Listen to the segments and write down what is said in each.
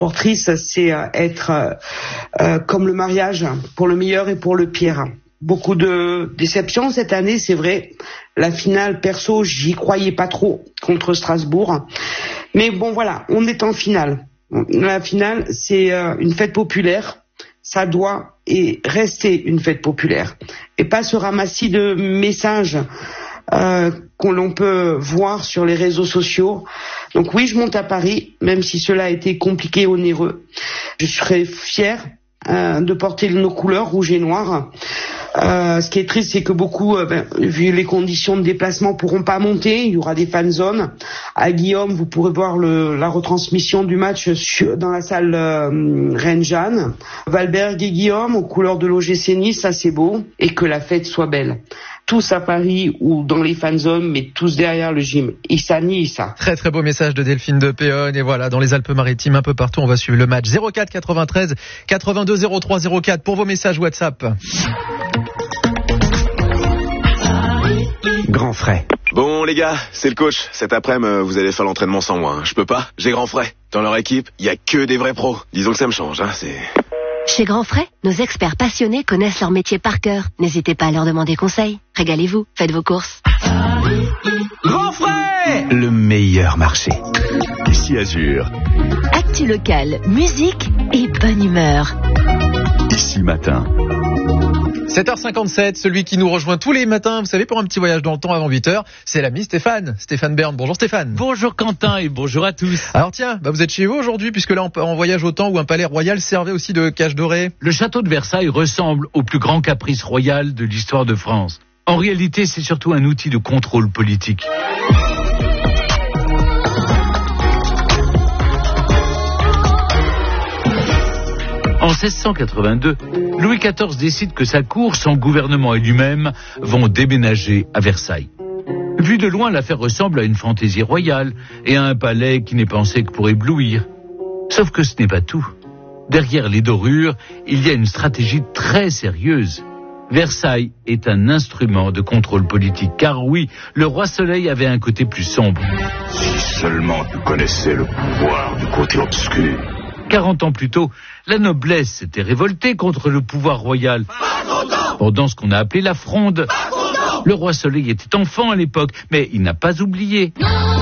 Portrice, c'est être comme le mariage, pour le meilleur et pour le pire. Beaucoup de déceptions cette année, c'est vrai. La finale, perso, j'y croyais pas trop contre Strasbourg. Mais bon, voilà, on est en finale. La finale, c'est une fête populaire. Ça doit et rester une fête populaire. Et pas ce ramassis de messages qu'on l'on peut voir sur les réseaux sociaux. Donc oui, je monte à Paris, même si cela a été compliqué et onéreux. Je serai fière de porter nos couleurs rouge et noir. Ce qui est triste, c'est que beaucoup, vu les conditions de déplacement, pourront pas monter. Il y aura des fan zones. À Guillaume, vous pourrez voir la retransmission du match dans la salle Rennes-Jeanne. Valberg et Guillaume, aux couleurs de l'OGC Nice, ça c'est beau. Et que la fête soit belle. Tous à Paris ou dans les fan zones, mais tous derrière le gym. Issa ni Issa. Très très beau message de Delphine de Péonne. Et voilà, dans les Alpes-Maritimes, un peu partout, on va suivre le match. 04 93 82 03 04 pour vos messages WhatsApp. Grand frais. Bon les gars, c'est le coach. Cet après-midi, vous allez faire l'entraînement sans moi. Je peux pas, j'ai Grand frais. Dans leur équipe, il y a que des vrais pros. Disons que ça me change, c'est... Chez Grand Frais, nos experts passionnés connaissent leur métier par cœur. N'hésitez pas à leur demander conseil. Régalez-vous, faites vos courses. Grand frais, le meilleur marché. Ici Azur. Actu local, musique et bonne humeur. Ici Matin. 7h57, celui qui nous rejoint tous les matins, vous savez, pour un petit voyage dans le temps avant 8h, c'est l'ami Stéphane Bern. Bonjour Stéphane. Bonjour Quentin et bonjour à tous. Alors tiens, vous êtes chez vous aujourd'hui, puisque là on voyage au temps où un palais royal servait aussi de cage dorée. Le château de Versailles ressemble au plus grand caprice royal de l'histoire de France. En réalité, c'est surtout un outil de contrôle politique. En 1682, Louis XIV décide que sa cour, son gouvernement et lui-même vont déménager à Versailles. Vu de loin, l'affaire ressemble à une fantaisie royale et à un palais qui n'est pensé que pour éblouir. Sauf que ce n'est pas tout. Derrière les dorures, il y a une stratégie très sérieuse. Versailles est un instrument de contrôle politique, car oui, le roi Soleil avait un côté plus sombre. Si seulement tu connaissais le pouvoir du côté obscur. 40 ans plus tôt, la noblesse s'était révoltée contre le pouvoir royal. Pendant ce qu'on a appelé la Fronde. Le roi Soleil était enfant à l'époque, mais il n'a pas oublié.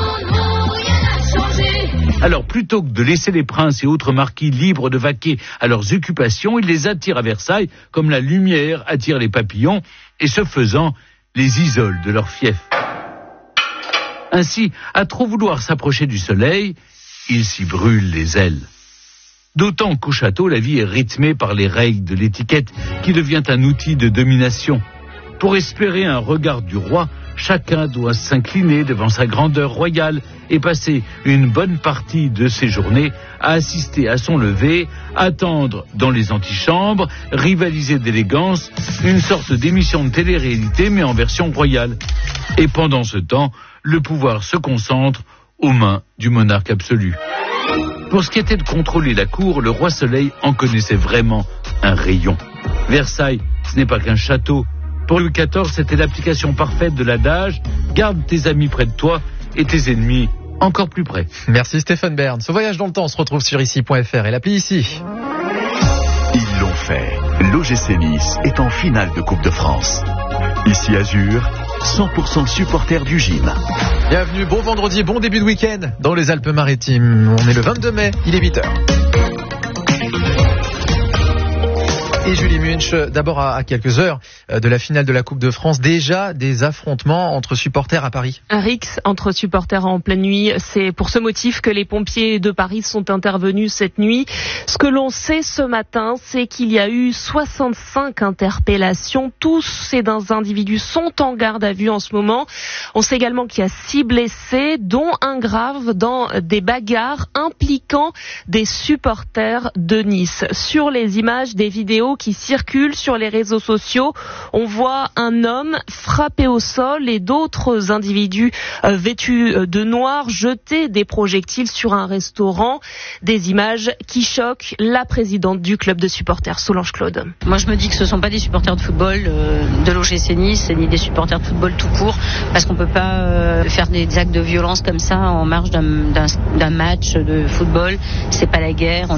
Alors plutôt que de laisser les princes et autres marquis libres de vaquer à leurs occupations, il les attire à Versailles comme la lumière attire les papillons, et ce faisant, les isole de leur fief. Ainsi, à trop vouloir s'approcher du soleil, il s'y brûle les ailes. D'autant qu'au château, la vie est rythmée par les règles de l'étiquette qui devient un outil de domination. Pour espérer un regard du roi, chacun doit s'incliner devant sa grandeur royale et passer une bonne partie de ses journées à assister à son lever, attendre dans les antichambres, rivaliser d'élégance, une sorte d'émission de télé-réalité mais en version royale. Et pendant ce temps, le pouvoir se concentre aux mains du monarque absolu. Pour ce qui était de contrôler la cour, le roi Soleil en connaissait vraiment un rayon. Versailles, ce n'est pas qu'un château. Pour Louis XIV, c'était l'application parfaite de l'adage « Garde tes amis près de toi et tes ennemis encore plus près ». Merci Stéphane Bern. Ce voyage dans le temps se retrouve sur ici.fr et l'appli Ici. Ils l'ont fait. L'OGC Nice est en finale de Coupe de France. Ici Azur, 100% supporters du gym. Bienvenue, bon vendredi, bon début de week-end dans les Alpes-Maritimes. On est le 22 mai, il est 8h. Et Julie Munch, d'abord à quelques heures de la finale de la Coupe de France, déjà des affrontements entre supporters à Paris. Un rixe entre supporters en pleine nuit, c'est pour ce motif que les pompiers de Paris sont intervenus cette nuit. Ce que l'on sait ce matin, c'est qu'il y a eu 65 interpellations. Tous ces individus sont en garde à vue en ce moment. On sait également qu'il y a 6 blessés, dont un grave dans des bagarres impliquant des supporters de Nice. Sur les images, des vidéos vidéo qui circule sur les réseaux sociaux. On voit un homme frappé au sol et d'autres individus vêtus de noir jeter des projectiles sur un restaurant. Des images qui choquent la présidente du club de supporters, Solange Claude. Moi je me dis que ce ne sont pas des supporters de football de l'OGC Nice, ni des supporters de football tout court, parce qu'on ne peut pas faire des actes de violence comme ça en marge d'un match de football. C'est pas la guerre.